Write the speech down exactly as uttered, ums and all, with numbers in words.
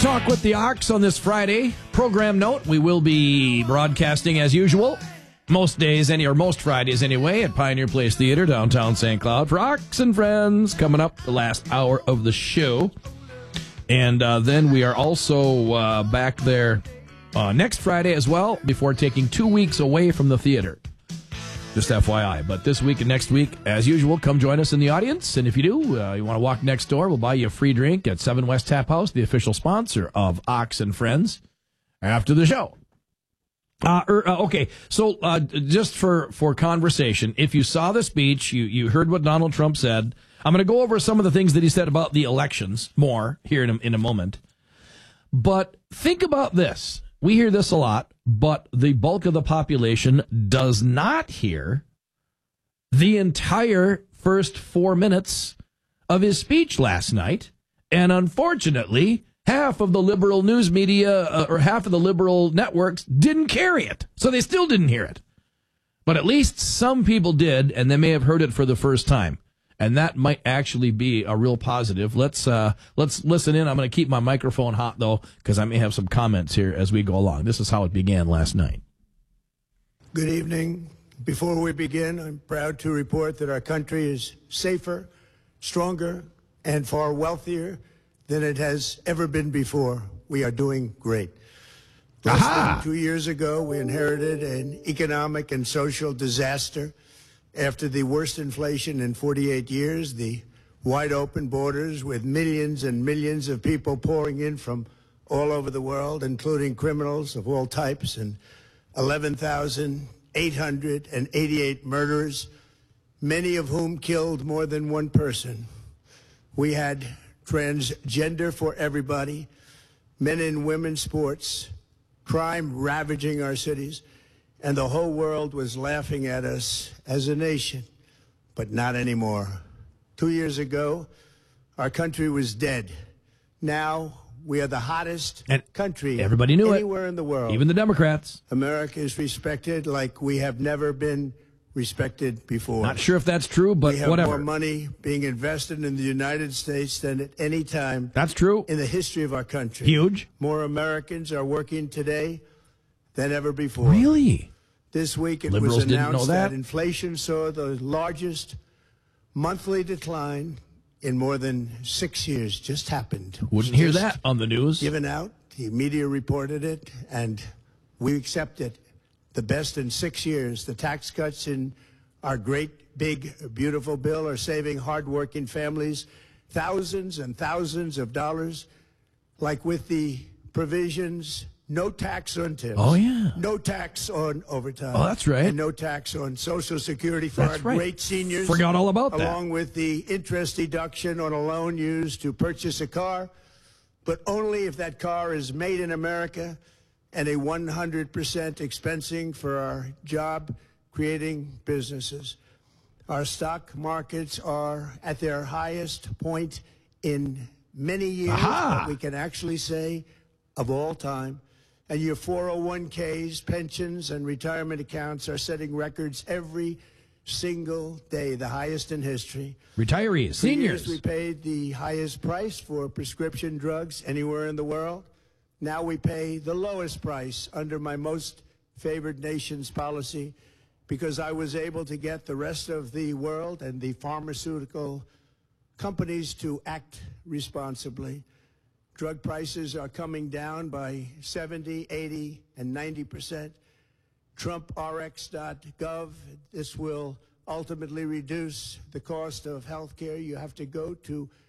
Talk with the Ox on this Friday. Program note, we will be broadcasting as usual most days, any or most Fridays anyway, at Pioneer Place Theater, downtown Saint Cloud, for Ox and Friends, coming up the last hour of the show. And uh, then we are also uh, back there uh, next Friday as well, before taking two weeks away from the theater. Just F Y I. But this week and next week, as usual, come join us in the audience. And if you do, uh, you want to walk next door, we'll buy you a free drink at Seven West Tap House, the official sponsor of Ox and Friends, after the show. Uh, er, uh, okay, so uh, just for, for conversation, if you saw the speech, you, you heard what Donald Trump said. I'm going to go over some of the things that he said about the elections more here in a, in a moment. But think about this. We hear this a lot, but the bulk of the population does not hear the entire first four minutes of his speech last night. And unfortunately, half of the liberal news media uh, or half of the liberal networks didn't carry it. So they still didn't hear it. But at least some people did, and they may have heard it for the first time. And that might actually be a real positive. Let's uh, let's listen in. I'm going to keep my microphone hot, though, because I may have some comments here as we go along. This is how it began last night. Good evening. Before we begin, I'm proud to report that our country is safer, stronger, and far wealthier than it has ever been before. We are doing great. Less Aha! than two years ago, we inherited an economic and social disaster. After the worst inflation in forty-eight years, the wide open borders with millions and millions of people pouring in from all over the world, including criminals of all types, and eleven thousand eight hundred eighty-eight murderers, many of whom killed more than one person. We had transgender for everybody, men and women sports, crime ravaging our cities, and the whole world was laughing at us as a nation, but not anymore. Two years ago, our country was dead. Now, we are the hottest and country everybody knew anywhere it. in the world. Even the Democrats. America is respected like we have never been respected before. Not sure if that's true, but we have whatever. more money being invested in the United States than at any time That's true. in the history of our country. Huge. More Americans are working today than ever before. Really? This week it Liberals was didn't know announced that? that inflation saw the largest monthly decline in more than six years. Just happened. Wouldn't hear Just that on the news. Given out. The media reported it, and we accept it. The best in six years. The tax cuts in our great, big, beautiful bill are saving hardworking families thousands and thousands of dollars, like with the provisions. No tax on tips. Oh, yeah. No tax on overtime. Oh, that's right. And no tax on Social Security for That's our right. great seniors. Forgot all about that. Along with the interest deduction on a loan used to purchase a car, but only if that car is made in America, and a one hundred percent expensing for our job-creating businesses. Our stock markets are at their highest point in many years, Aha! but we can actually say of all time. And your four oh one Ks, pensions, and retirement accounts are setting records every single day, the highest in history. Retirees, For seniors. years, we paid the highest price for prescription drugs anywhere in the world. Now we pay the lowest price under my most favored nation's policy, because I was able to get the rest of the world and the pharmaceutical companies to act responsibly. Drug prices are coming down by seventy, eighty, and ninety percent. Trump R X dot gov, this will ultimately reduce the cost of health care. You have to go to